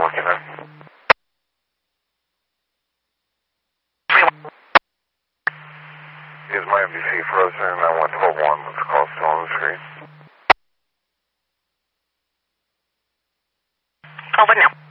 talking to? Is my MBC frozen? I want 12-1. Let's call still on the screen. Over now.